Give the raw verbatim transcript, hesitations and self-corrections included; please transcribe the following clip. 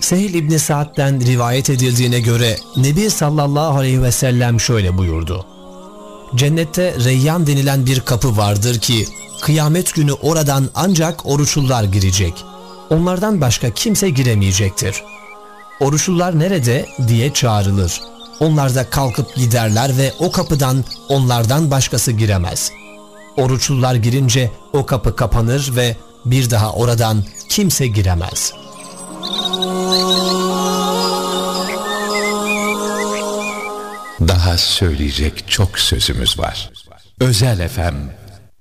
Sehl İbni Sa'd'den rivayet edildiğine göre Nebi sallallahu aleyhi ve sellem şöyle buyurdu: Cennette Reyyan denilen bir kapı vardır ki kıyamet günü oradan ancak oruçlular girecek. Onlardan başka kimse giremeyecektir. Oruçlular nerede diye çağrılır. Onlar da kalkıp giderler ve o kapıdan onlardan başkası giremez. Oruçlular girince o kapı kapanır ve bir daha oradan kimse giremez. Daha söyleyecek çok sözümüz var. Özel F M